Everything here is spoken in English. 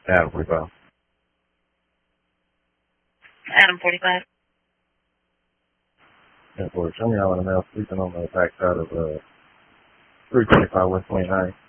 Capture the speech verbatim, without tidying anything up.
Adam forty-five. Adam forty-five. Yeah, boy, show me how in the mail sleeping on the backside of uh, three twenty-five West twenty-ninth.